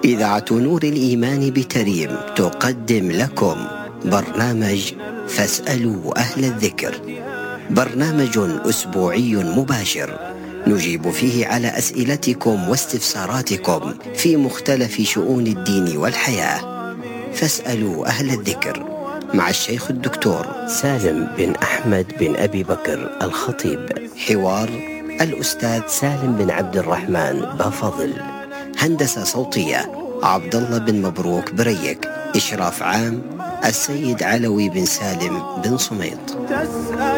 إذاعة نور الإيمان بتريم تقدم لكم برنامج فاسألوا أهل الذكر، برنامج أسبوعي مباشر نجيب فيه على أسئلتكم واستفساراتكم في مختلف شؤون الدين والحياة. فاسألوا أهل الذكر مع الشيخ الدكتور سالم بن أحمد بن أبي بكر الخطيب، حوار الأستاذ سالم بن عبد الرحمن بافضل، هندسة صوتية عبد الله بن مبروك بريك، إشراف عام السيد علوي بن سالم بن صميط.